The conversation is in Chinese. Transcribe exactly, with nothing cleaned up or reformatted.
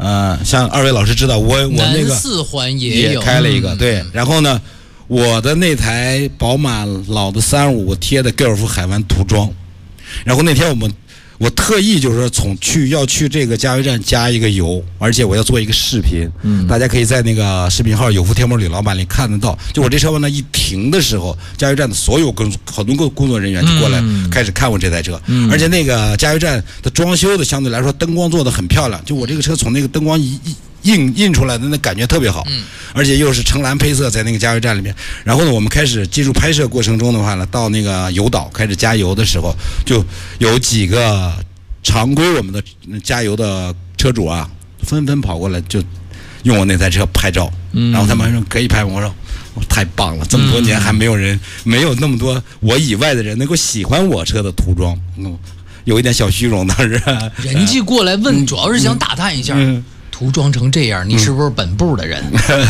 呃，像二位老师知道，我我那个南四环也有也开了一个，对。然后呢，我的那台宝马老的三五，我贴的高尔夫海湾涂装。然后那天我们。我特意就是说，从去要去这个加油站加一个油，而且我要做一个视频，嗯，大家可以在那个视频号有福天猫李老板里看得到。就我这车往那一停的时候，加油站的所有工很多个工作人员就过来开始看我这台车，嗯，而且那个加油站的装修的相对来说灯光做的很漂亮，就我这个车从那个灯光一一。印印出来的那感觉特别好，嗯，而且又是橙蓝配色，在那个加油站里面。然后呢，我们开始进入拍摄过程中的话呢，到那个油岛开始加油的时候，就有几个常规我们的加油的车主啊，纷纷跑过来就用我那台车拍照，嗯，然后他们说可以拍，我说我太棒了，这么多年还没有人，没有那么多我以外的人能够喜欢我车的涂装，嗯，有一点小虚荣当时。 人家过来问，主要是想打探一下。嗯嗯涂装成这样，你是不是本部的人？